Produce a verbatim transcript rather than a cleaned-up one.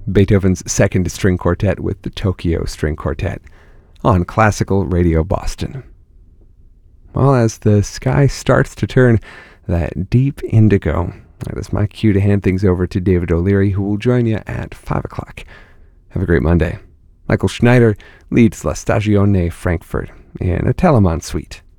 Beethoven's Second String Quartet with the Tokyo String Quartet on Classical Radio Boston. Well, as the sky starts to turn that deep indigo, that is my cue to hand things over to David O'Leary, who will join you at five o'clock. Have a great Monday. Michael Schneider leads La Stagione Frankfurt in a Telemann suite.